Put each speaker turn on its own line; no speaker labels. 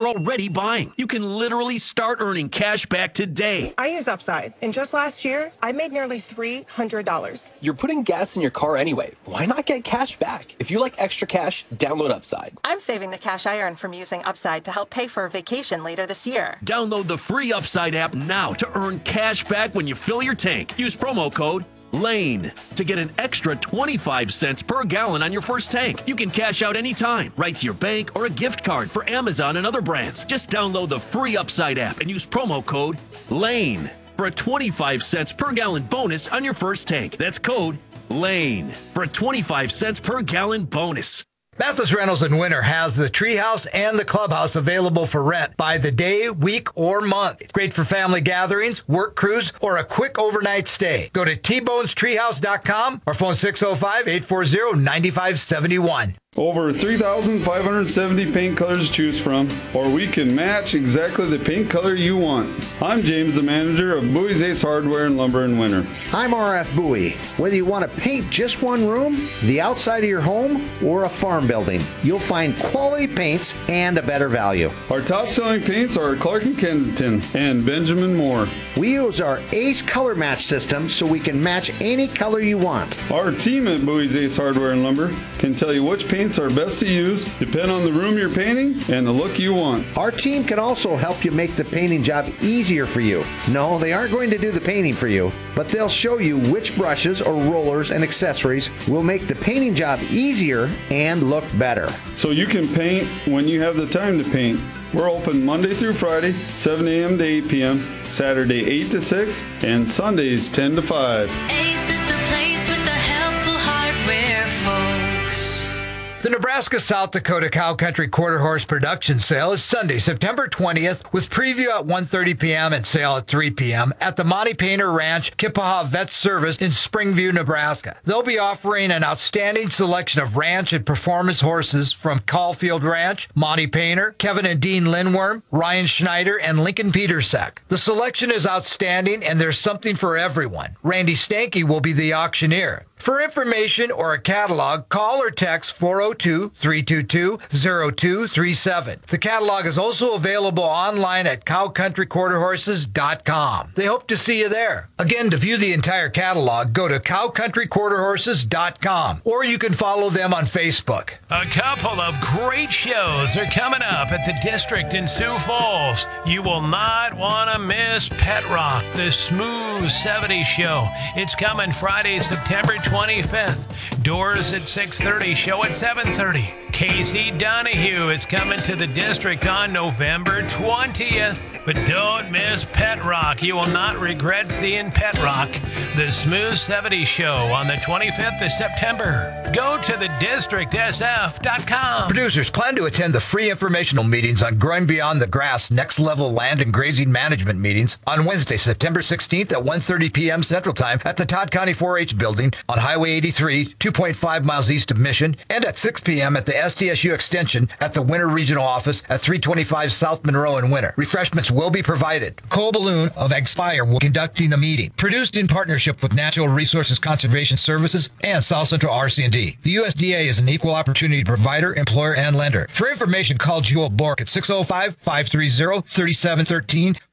already buying. You can literally start earning cash back today.
I use Upside, and just last year, I made nearly $300.
You're putting gas in your car anyway. Why not get cash back? If you like extra cash, download Upside.
I'm saving the cash I earn from using Upside to help pay for a vacation later this year.
Download the free Upside app now to earn cash back when you fill your tank. Use promo code LANE to get an extra 25 cents per gallon on your first tank. You can cash out anytime, right to your bank or a gift card for Amazon and other brands. Just download the free Upside app and use promo code LANE for a 25 cents per gallon bonus on your first tank. That's code LANE for a 25 cents per gallon bonus.
Mathis Rentals in Winter has the treehouse and the clubhouse available for rent by the day, week, or month. Great for family gatherings, work crews, or a quick overnight stay. Go to tbonestruehouse.com or phone 605-840-9571.
Over 3,570 paint colors to choose from, or we can match exactly the paint color you want. I'm James, the manager of Bowie's Ace Hardware and Lumber in Winter.
I'm RF Bowie. Whether you want to paint just one room, the outside of your home, or a farm building, you'll find quality paints and a better value.
Our top-selling paints are Clark & Kensington and Benjamin Moore.
We use our Ace color match system so we can match any color you want.
Our team at Bowie's Ace Hardware and Lumber can tell you which paints are best to use, depend on the room you're painting and the look you want.
Our team can also help you make the painting job easier for you. No, they aren't going to do the painting for you, but they'll show you which brushes or rollers and accessories will make the painting job easier and look better.
So you can paint when you have the time to paint. We're open Monday through Friday, 7 a.m. to 8 p.m., Saturday 8 to 6, and Sundays 10 to 5.
Ace is the place with the helpful hardware, folks.
The Nebraska South Dakota Cow Country Quarter Horse Production Sale is Sunday, September 20th, with preview at 1:30 p.m. and sale at 3 p.m. at the Monty Painter Ranch Kippaha Vet Service in Springview, Nebraska. They'll be offering an outstanding selection of ranch and performance horses from Caulfield Ranch, Monty Painter, Kevin and Dean Lindworm, Ryan Schneider, and Lincoln Petersek. The selection is outstanding, and there's something for everyone. Randy Stanky will be the auctioneer. For information or a catalog, call or text 402-322-0237. The catalog is also available online at cowcountryquarterhorses.com. They hope to see you there. Again, to view the entire catalog, go to cowcountryquarterhorses.com, or you can follow them on Facebook.
A couple of great shows are coming up at the District in Sioux Falls. You will not want to miss Pet Rock, the Smooth 70s show. It's coming Friday, September 25th. Doors at 6:30, show at 7:30. Casey Donahue is coming to the District on November 20th. But don't miss Pet Rock. You will not regret seeing Pet Rock, the Smooth 70s show on the 25th of September. Go to thedistrictsf.com.
Producers plan to attend the free informational meetings on Growing Beyond the Grass Next Level Land and Grazing Management meetings on Wednesday, September 16th at 1:30 p.m. Central Time at the Todd County 4-H building on Highway 83, 2.5 miles east of Mission, and at 6 p.m. at the SDSU Extension at the Winter Regional Office at 325 South Monroe in Winter. Refreshments will be provided. Cole Balloon of Expire will be conducting the meeting. Produced in partnership with Natural Resources Conservation Services and South Central RC&D. The USDA is an equal opportunity provider, employer, and lender. For information, call Joel Bork at 605-530-3713